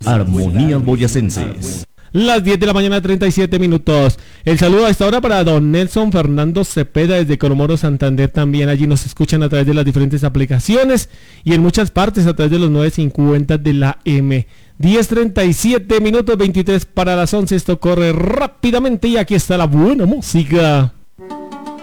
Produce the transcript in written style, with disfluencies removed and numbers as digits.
Armonías Boyacenses. Las 10 de la mañana, 37 minutos. El saludo a esta hora para don Nelson Fernando Cepeda desde Coromoro, Santander. También allí nos escuchan a través de las diferentes aplicaciones y en muchas partes a través de los 950 de la M. 10:37 minutos, 23 para las 11. Esto corre rápidamente y aquí está la buena música.